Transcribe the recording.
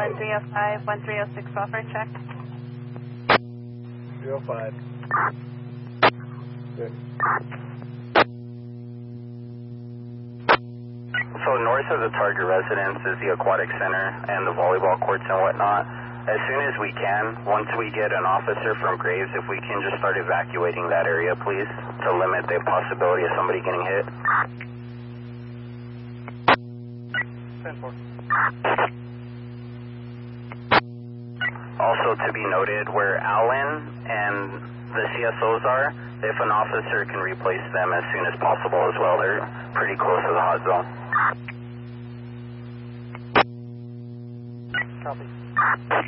1305, 1306 software check. 305. Good. So north of the target residence is the aquatic center and the volleyball courts and whatnot. As soon as we can, once we get an officer from Graves, if we can just start evacuating that area, please, to limit the possibility of somebody getting hit. 10-4. Also to be noted, where Allen and the CSOs are, if an officer can replace them as soon as possible as well. They're pretty close to the hot zone. Copy.